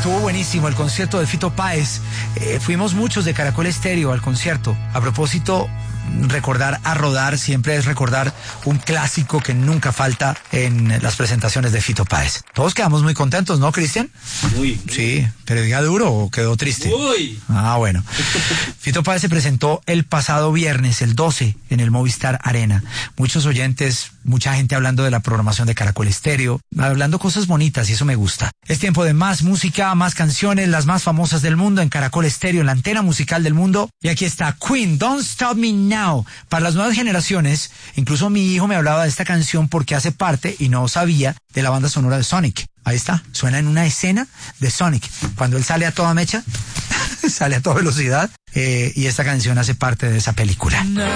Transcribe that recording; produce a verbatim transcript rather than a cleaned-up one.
estuvo buenísimo el concierto de Fito Páez. Eh, fuimos muchos de Caracol Estéreo al concierto. A propósito, recordar a rodar siempre es recordar un clásico que nunca falta en las presentaciones de Fito Páez. Todos quedamos muy contentos, ¿no, Cristian? Muy, muy. Sí, pero diga duro o quedó triste. Uy. Ah, bueno. Fito Páez se presentó el pasado viernes, el doce, en el Movistar Arena. Muchos oyentes, mucha gente hablando de la programación de Caracol Estéreo, hablando cosas bonitas y eso me gusta. Es tiempo de más música, más canciones, las más famosas del mundo en Caracol Estéreo, en la antena musical del mundo. Y aquí está Queen, Don't Stop Me Now. Para las nuevas generaciones, incluso mi hijo me hablaba de esta canción porque hace parte, y no sabía, de la banda sonora de Sonic. Ahí está, suena en una escena de Sonic. Cuando él sale a toda mecha, sale a toda velocidad, eh, y esta canción hace parte de esa película.